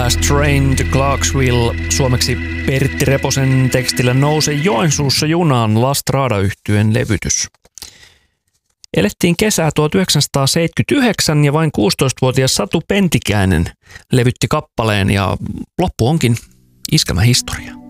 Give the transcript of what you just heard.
Last Train to Clarksville, suomeksi Pertti Reposen tekstillä Nouse Joensuussa junaan La Strada-yhtyeen levytys. Elettiin kesää 1979 ja vain 16-vuotias Satu Pentikäinen levytti kappaleen ja loppu onkin Iskelmän historia.